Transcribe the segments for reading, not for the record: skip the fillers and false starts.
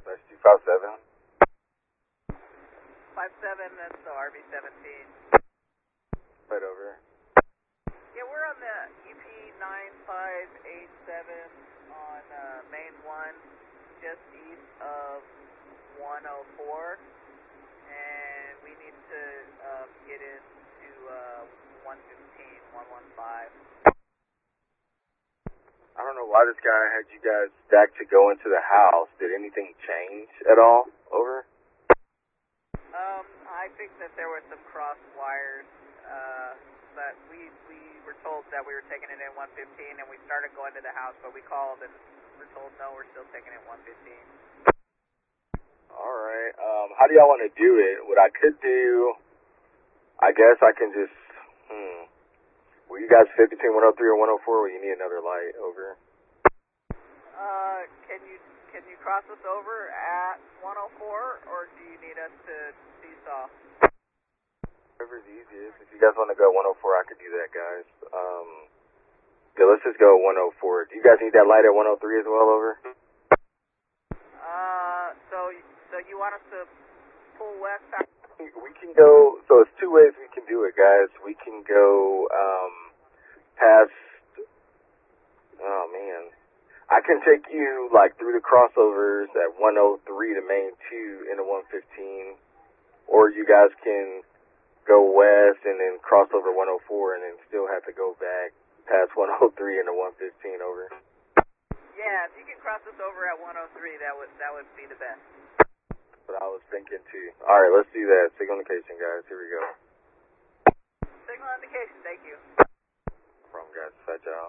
That's 257. 57, that's the RV-17. Right over. Yeah, we're on the EP9587 on Main 1, just east of 104, and we need to get into 115, 115. I don't know why this guy had you guys stacked to go into the house. Did anything change at all? Over? I think that there were some cross wires, but we were told that we were taking it in 115, and we started going to the house, but we called and we're told no, we're still taking it 115. Alright, how do y'all want to do it? What I could do, I guess I can just, will you guys fit between 103 or 104, or you need another light? Over? Can you cross us over at 104, or do you need us to seesaw? Whatever's easiest. If you guys want to go 104, I could do that, guys. Yeah, let's just go 104. Do you guys need that light at 103 as well? Over? So you want us to pull west? We can go, so it's two ways we can do it, guys. We can go, past, oh man. I can take you, like, through the crossovers at 103 to Main 2 into 115, or you guys can go west and then cross over 104 and then still have to go back past 103 into 115. Over? Yeah, if you can cross us over at 103, that would be the best. But I was thinking too. Alright, let's do that. Signal indication, guys. Here we go. Signal indication, thank you. No problem, guys. Fetch out.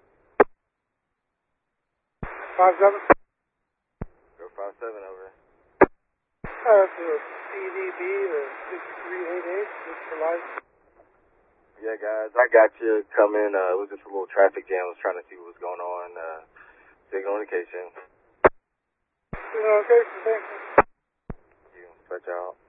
57. Go 57, over. That's a CDB, the 6388, just for life. Yeah, guys, I got you coming. It was just a little traffic jam. I was trying to see what was going on. Signal indication. Signal indication, thank you. Thank you. Fetch out.